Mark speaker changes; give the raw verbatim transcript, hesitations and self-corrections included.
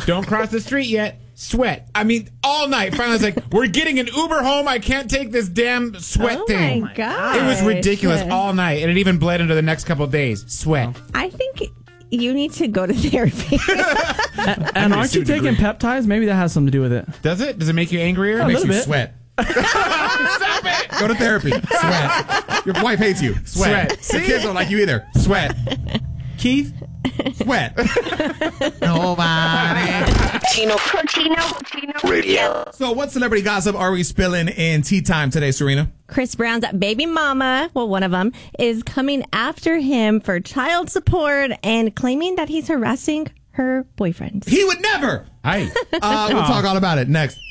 Speaker 1: Don't cross the street yet. Sweat. I mean, all night. Finally, I was like, we're getting an Uber home. I can't take this damn sweat
Speaker 2: oh
Speaker 1: thing.
Speaker 2: Oh, my God.
Speaker 1: It was ridiculous all night. And it even bled into the next couple of days. Sweat.
Speaker 2: I think you need to go to therapy.
Speaker 3: and and aren't you taking peptides? Maybe that has something to do with it.
Speaker 1: Does it? Does it make you angrier?
Speaker 3: A
Speaker 4: It makes
Speaker 3: little
Speaker 4: you
Speaker 3: bit.
Speaker 4: sweat. Go to therapy. Sweat. Your wife hates you. Sweat.
Speaker 1: Sweat.
Speaker 4: Your kids don't like you either. Sweat.
Speaker 1: Keith?
Speaker 4: Sweat. Nobody.
Speaker 5: Chino, Chino, Chino Radio.
Speaker 4: So what celebrity gossip are we spilling in tea time today, Serena?
Speaker 2: Chris Brown's baby mama, well, one of them, is coming after him for child support and claiming that he's harassing her boyfriend.
Speaker 4: He would never.
Speaker 1: Hi.
Speaker 4: Uh, we'll talk all about it next.